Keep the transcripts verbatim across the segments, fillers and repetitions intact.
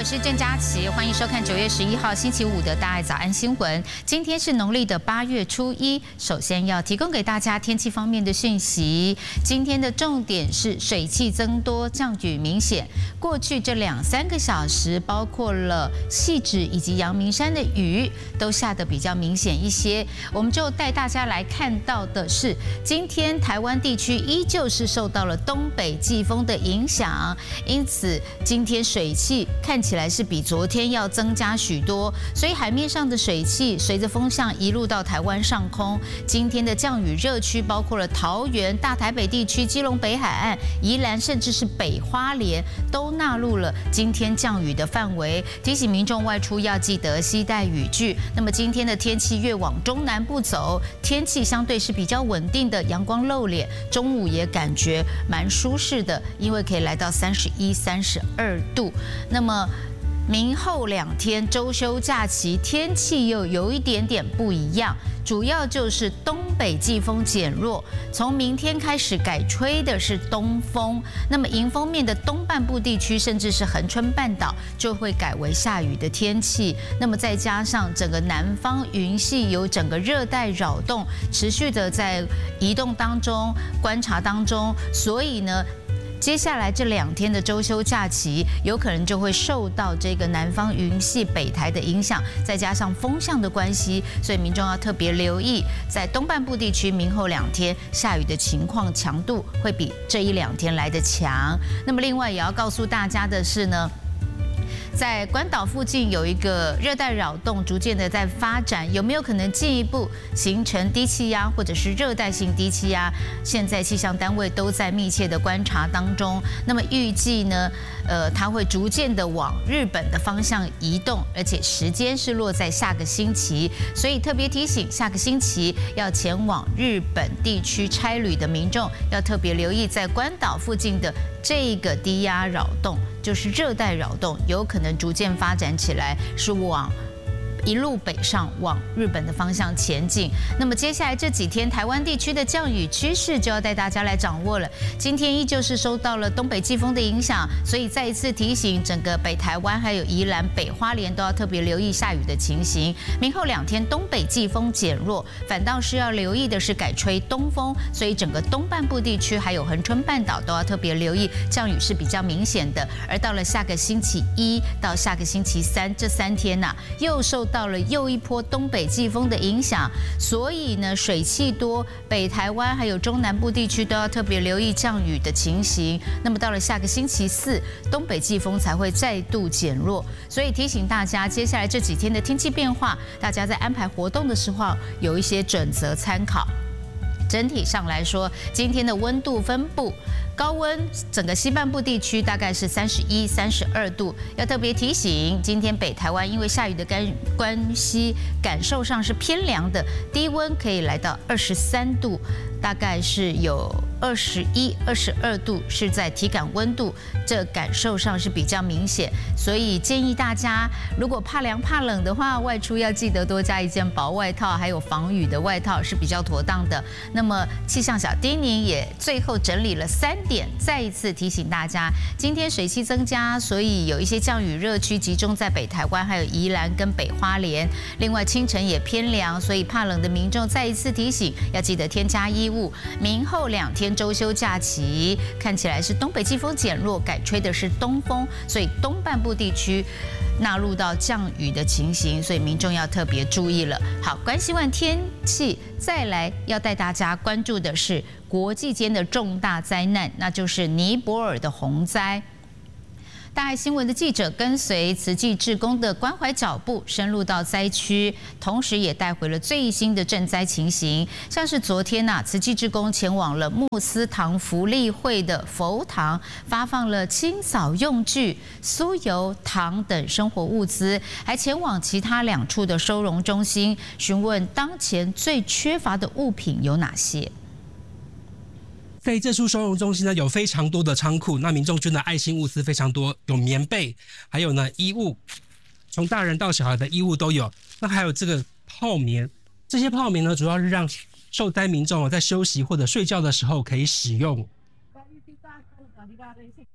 是郑佳琪，欢迎收看九月十一号星期五的大爱早安新闻。今天是农历的八月初一，首先要提供给大家天气方面的讯息。今天的重点是水汽增多，降雨明显。过去这两三个小时，包括了汐止以及阳明山的雨都下得比较明显一些。我们就带大家来看到的是，今天台湾地区依旧是受到了东北季风的影响，因此今天水汽看起来是比昨天要增加许多，所以海面上的水汽随着风向一路到台湾上空。今天的降雨热区包括了桃园、大台北地区、基隆北海岸、宜兰，甚至是北花莲，都纳入了今天降雨的范围。提醒民众外出要记得携带雨具。那么今天的天气越往中南部走，天气相对是比较稳定的，阳光露脸，中午也感觉蛮舒适的，因为可以来到三十一、三十二度。那么明后两天周休假期，天气又有一点点不一样，主要就是东北季风减弱，从明天开始改吹的是东风。那么迎风面的东半部地区，甚至是恒春半岛，就会改为下雨的天气。那么再加上整个南方云系有整个热带扰动持续的在移动当中、观察当中，所以呢，接下来这两天的周休假期，有可能就会受到这个南方云系北台的影响，再加上风向的关系，所以民众要特别留意，在东半部地区明后两天下雨的情况强度会比这一两天来得强。那么另外也要告诉大家的是呢，在关岛附近有一个热带扰动逐渐的在发展，有没有可能进一步形成低气压或者是热带性低气压？现在气象单位都在密切的观察当中。那么预计呢，呃，它会逐渐的往日本的方向移动，而且时间是落在下个星期，所以特别提醒下个星期要前往日本地区差旅的民众，要特别留意在关岛附近的这个低压扰动，就是热带扰动，有可能逐渐发展起来，是往一路北上往日本的方向前进。那么接下来这几天台湾地区的降雨趋势就要带大家来掌握了。今天依旧是受到了东北季风的影响，所以再一次提醒整个北台湾还有宜兰、北花莲都要特别留意下雨的情形。明后两天东北季风减弱，反倒是要留意的是改吹东风，所以整个东半部地区还有恒春半岛都要特别留意降雨是比较明显的。而到了下个星期一到下个星期三这三天呐、啊，又受到了又一波东北季风的影响，所以呢水汽多，北台湾还有中南部地区都要特别留意降雨的情形。那么到了下个星期四，东北季风才会再度减弱，所以提醒大家，接下来这几天的天气变化，大家在安排活动的时候有一些准则参考。整体上来说，今天的温度分布，高温整个西半部地区大概是三十一、三十二度。要特别提醒，今天北台湾因为下雨的关系，感受上是偏凉的，低温可以来到二十三度，大概是有二十一、二十二度是在体感温度，这感受上是比较明显。所以建议大家，如果怕凉怕冷的话，外出要记得多加一件薄外套，还有防雨的外套是比较妥当的。那么气象小叮咛也最后整理了三点，再一次提醒大家，今天水汽增加，所以有一些降雨热区集中在北台湾，还有宜兰跟北花莲。另外清晨也偏凉，所以怕冷的民众再一次提醒，要记得添加衣物。明后两天周休假期，看起来是东北季风减弱，改吹的是东风，所以东半部地区纳入到降雨的情形，所以民众要特别注意了。好，关心完天气，再来要带大家关注的是国际间的重大灾难，那就是尼泊尔的洪灾。大爱新闻的记者跟随慈济志工的关怀脚步，深入到灾区，同时也带回了最新的赈灾情形。像是昨天呐、啊，慈济志工前往了穆斯堂福利会的佛堂，发放了清扫用具、酥油、糖等生活物资，还前往其他两处的收容中心，询问当前最缺乏的物品有哪些。 在这处收容中心呢，有非常多的仓库，那民众捐的爱心物资非常多，有棉被，还有呢衣物，从大人到小孩的衣物都有。那还有这个泡棉，这些泡棉呢，主要是让受灾民众在休息或者睡觉的时候可以使用。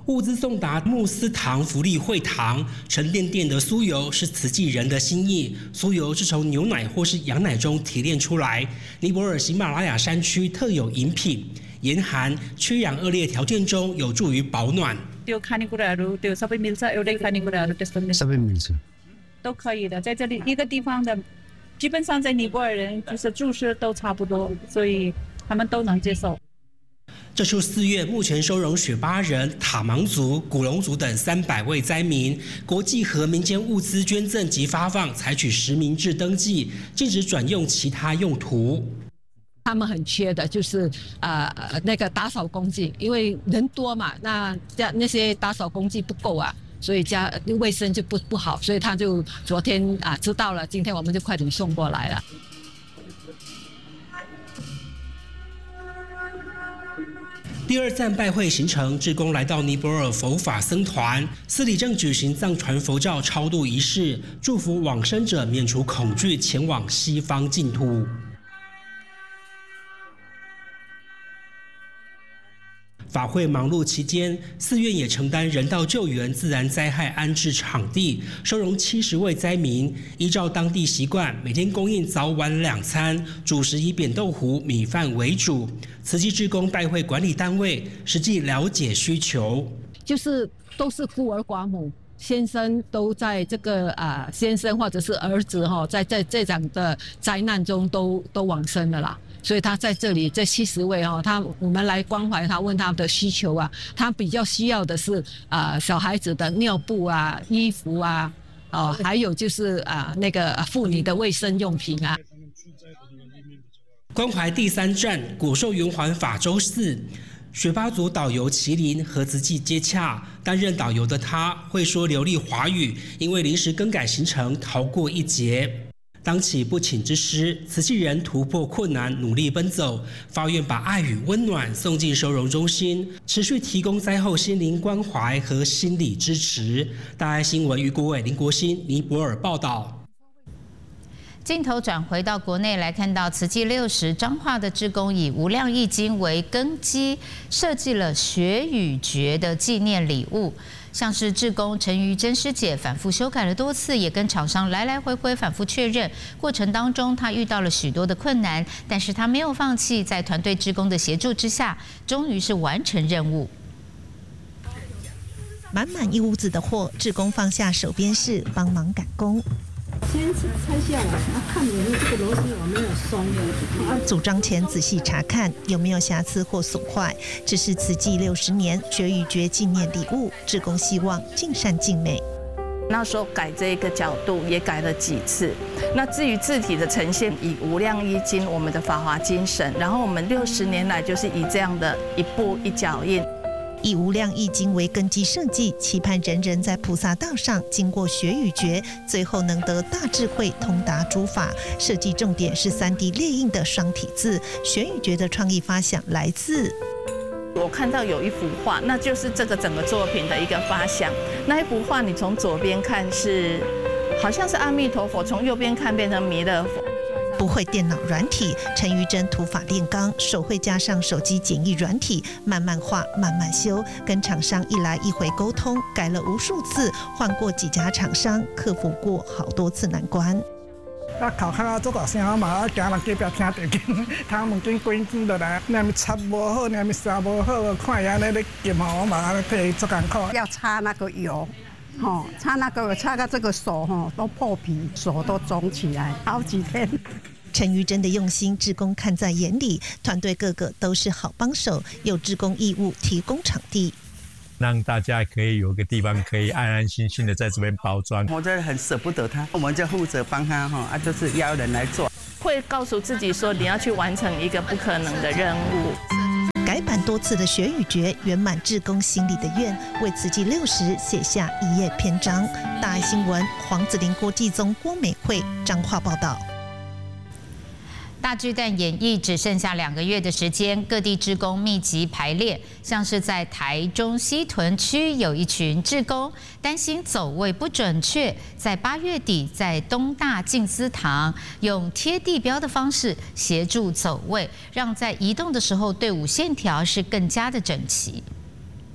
物资送达穆斯堂福利会堂，沉甸甸的酥油是慈济人的心意。酥油是从牛奶或是羊奶中提炼出来，尼泊尔喜马拉雅山区特有饮品。严寒、缺氧恶劣条件中，有助于保暖。 都可以的，在这里一个地方的，基本上在尼泊尔人就是住宿都差不多，所以他们都能接受。 这处寺院目前收容雪巴人、塔芒族、古龙族等三百位灾民。国际和民间物资捐赠及发放采取实名制登记，禁止转用其他用途。 他们很缺的就是呃那个打扫工具，因为人多嘛，那那些打扫工具不够啊，所以家卫生就不不好，所以他就昨天啊知道了，今天我们就快点送过来了。 第二站拜会行程，志工来到尼泊尔佛法僧团，寺里正举行藏传佛教超度仪式，祝福往生者免除恐惧，前往西方净土。法会忙碌期间，寺院也承担人道救援、自然灾害安置场地，收容七十位灾民。依照当地习惯，每天供应早晚两餐，主食以扁豆糊、米饭为主。慈济志工拜会管理单位实际了解需求， 就是都是孤儿寡母。先生都在这个啊、呃，先生或者是儿子哈、哦，在在这场的灾难中都都往生了啦，所以他在这里这七十位哈、哦，他我们来关怀他，问他们的需求啊，他比较需要的是啊、呃、小孩子的尿布啊、衣服啊，哦，还有就是啊、呃、那个妇女的卫生用品啊。 关怀第三站果寿圆环法州寺。雪巴族导游麒麟和慈济接洽，担任导游的他会说流利华语，因为临时更改行程，逃过一劫。当起不请之师，慈济人突破困难，努力奔走，发愿把爱与温暖送进收容中心，持续提供灾后心灵关怀和心理支持。大爱新闻于国伟、林国兴、尼泊尔报道。 镜头转回到国内来看到，慈济六十彰化的志工以无量义经为根基，设计了学语诀的纪念礼物，像是志工陈瑜珍师姐反复修改了多次，也跟厂商来来回回反复确认。过程当中，她遇到了许多的困难，但是她没有放弃，在团队志工的协助之下，终于是完成任务。 满满一屋子的货，志工放下手边事，帮忙赶工。 先拆下来，然后看有没有这个螺丝有没有松。 组装前仔细查看有没有瑕疵或损坏。这是慈济六十年学语诀纪念礼物，志工希望尽善尽美。 那时候改这个角度也改了几次。那至于字体的呈现，以无量义经我们的法华精神，然后我们六十年来就是以这样的一步一脚印。 以无量义经为根基设计，期盼人人在菩萨道上经过学语诀，最后能得大智慧，通达诸法。设计重点是 三 D 列印的双体字。学语诀的创意发想来自我看到有一幅画，那就是这个整个作品的一个发想。那一幅画你从左边看是好像是阿弥陀佛，从右边看变成弥勒佛。 不会电脑软体，陈瑜珍土法炼钢，手绘加上手机简易软体，慢慢画，慢慢修，跟厂商一来一回沟通，改了无数次，换过几家厂商，克服过好多次难关。 啊，口卡做大声嘛，啊，惊人隔壁听到紧，他们紧关机落来，你咪插无好，你咪插无好，看伊安尼咧夹吼，我嘛替伊做艰苦。 要擦那个油。哦，擦那个擦到这个手哈都破皮，手都肿起来，好几天。 陈瑜珍的用心，志工看在眼里，团队个个都是好帮手，有志工义务提供场地， 让大家可以有个地方可以安安心心的在这边包装。 我真的很舍不得他，我们就负责帮他哈，啊，就是要人来做， 会告诉自己说你要去完成一个不可能的任务。 改版多次的学语诀，圆满志工心里的愿，为慈济六十写下一页篇章。大爱新闻黄子玲、郭继宗、郭美惠彰化报道。 大巨蛋演艺只剩下两个月的时间，各地志工密集排练，像是在台中西屯区有一群志工担心走位不准确，在八月底在东大静思堂用贴地标的方式协助走位，让在移动的时候队伍线条是更加的整齐。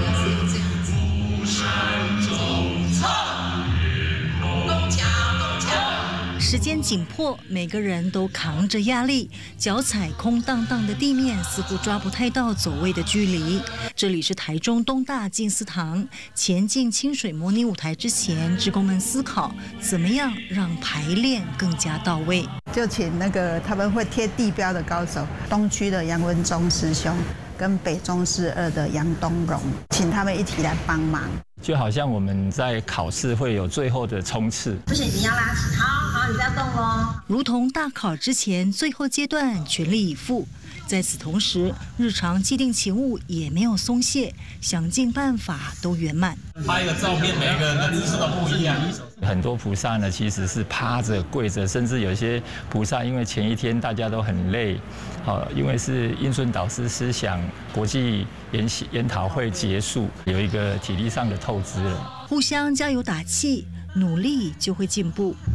时间紧迫，每个人都扛着压力，脚踩空荡荡的地面，似乎抓不太到走位的距离。这里是台中东大静思堂，前进清水模拟舞台之前，志工们思考怎么样让排练更加到位。 就请那个他们会贴地标的高手，东区的杨文忠师兄跟北中市二的杨东荣，请他们一起来帮忙。 就好像我们在考试会有最后的冲刺， 不行，你要拉起，好好，你不要动喽。如同大考之前最后阶段全力以赴，在此同时，日常既定勤务也没有松懈，想尽办法都圆满。 拍一个照片，每个人的姿势都不一样。 很多菩萨呢，其实是趴着、跪着，甚至有些菩萨因为前一天大家都很累，好，因为是英顺导师思想国际研习研讨会结束，有一个体力上的透支了。 互相加油打气，努力就会进步。